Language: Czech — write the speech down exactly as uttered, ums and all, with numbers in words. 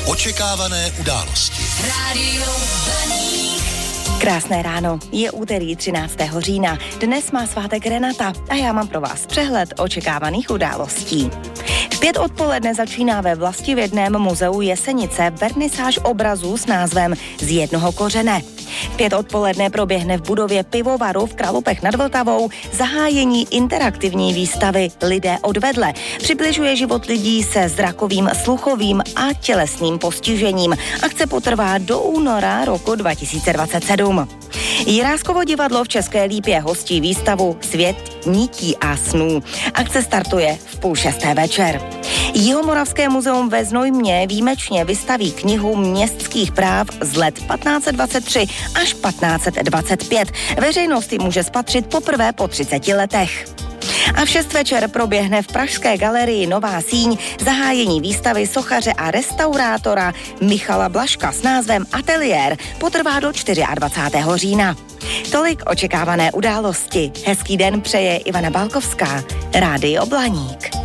Očekávané události. Rádio Blaník. Krásné ráno, je úterý třináctého října. Dnes má svátek Renata a já mám pro vás přehled očekávaných událostí. V pět odpoledne začíná ve Vlastivědném muzeu Jesenice vernisáž obrazů s názvem Z jednoho kořene. V pět odpoledne proběhne v budově pivovaru v Kralupech nad Vltavou zahájení interaktivní výstavy Lidé odvedle. Přibližuje život lidí se zrakovým, sluchovým a tělesným postižením. Akce potrvá do února roku dva tisíce dvacet sedm. Jiráskovo divadlo v České Lípě hostí výstavu Svět nití a snů. Akce startuje v půl šesté večer. Jihomoravské muzeum ve Znojmě výjimečně vystaví knihu městských práv z let patnáct set dvacet tři až patnáct set dvacet pět. Veřejnost ji může spatřit poprvé po třiceti letech. A v šest večer proběhne v pražské galerii Nová síň zahájení výstavy sochaře a restaurátora Michala Blažka s názvem Ateliér. Potrvá do dvacátého čtvrtého října. Tolik očekávané události. Hezký den přeje Ivana Balkovská. Rádio Blaník.